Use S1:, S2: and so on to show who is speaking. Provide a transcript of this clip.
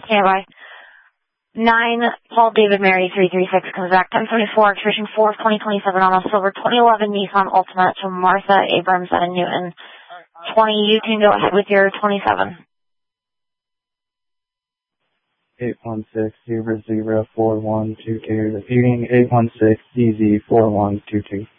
S1: Stand by. 9, Paul David Mary 336 comes back. 1074, expiration 4 of 2027 on a silver 2011 Nissan Altima to Martha Abrams out of Newton. 20, you can go ahead with your 27.
S2: 816-004122, repeating 816-ZZ4122.